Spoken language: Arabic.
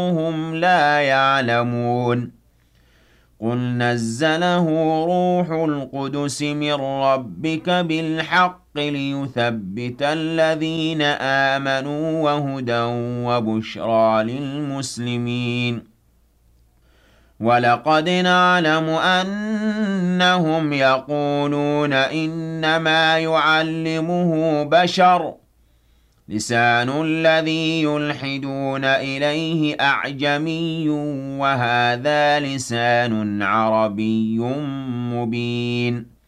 هم لا يعلمون قل نزله روح القدس من ربك بالحق ليثبت الذين آمنوا وهدى وبشرى للمسلمين ولقد نعلم أنهم يقولون إنما يعلمه بشر لسان الذي يلحدون إليه أعجمي وهذا لسان عربي مبين